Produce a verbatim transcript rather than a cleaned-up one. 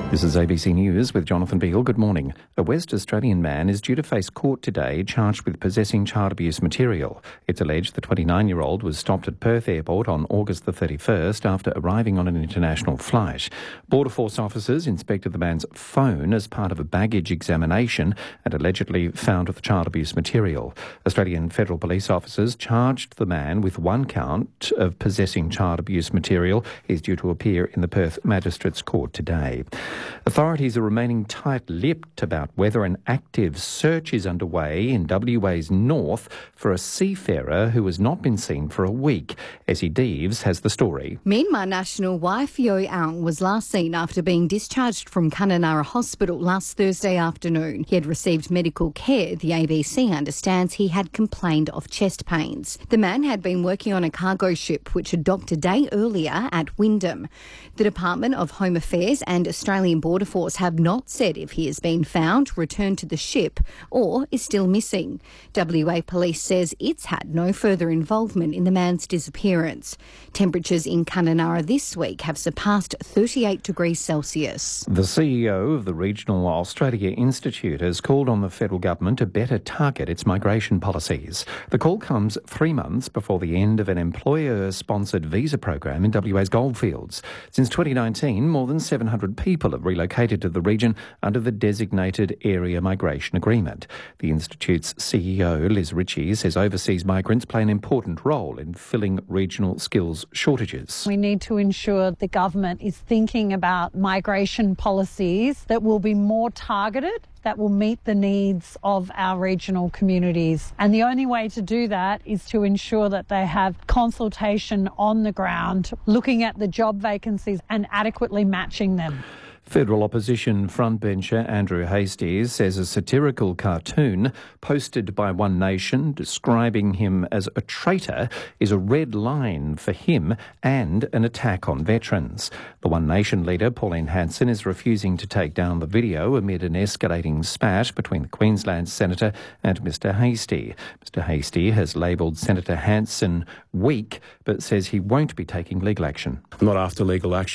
This is A B C News with Jonathan Beale. Good morning. A West Australian man is due to face court today charged with possessing child abuse material. It's alleged the twenty-nine-year-old was stopped at Perth Airport on August the thirty-first after arriving on an international flight. Border Force officers inspected the man's phone as part of a baggage examination and allegedly found the child abuse material. Australian Federal Police officers charged the man with one count of possessing child abuse material. He's due to appear in the Perth Magistrates Court today. Authorities are remaining tight-lipped about whether an active search is underway in W A's north for a seafarer who has not been seen for a week. Essie Deeves has the story. Myanmar national Wai Phyo Aung was last seen after being discharged from Kununurra Hospital last Thursday afternoon. He had received medical care. The A B C understands he had complained of chest pains. The man had been working on a cargo ship which had docked a day earlier at Wyndham. The Department of Home Affairs and Australian Border Force have not said if he has been found, returned to the ship or is still missing. W A Police says it's had no further involvement in the man's disappearance. Temperatures in Kununurra this week have surpassed thirty-eight degrees Celsius. The C E O of the Regional Australia Institute has called on the federal government to better target its migration policies. The call comes three months before the end of an employer-sponsored visa program in W A's goldfields. Since twenty nineteen, more than seven hundred people have relocated to the region under the Designated Area Migration Agreement. The Institute's C E O, Liz Ritchie, says overseas migrants play an important role in filling regional skills shortages. We need to ensure the government is thinking about migration policies that will be more targeted, that will meet the needs of our regional communities. And the only way to do that is to ensure that they have consultation on the ground, looking at the job vacancies and adequately matching them. Federal opposition frontbencher Andrew Hastie says a satirical cartoon posted by One Nation describing him as a traitor is a red line for him and an attack on veterans. The One Nation leader, Pauline Hanson, is refusing to take down the video amid an escalating spat between the Queensland senator and Mr Hastie. Mr Hastie has labelled Senator Hanson weak, but says he won't be taking legal action. I'm not after legal action.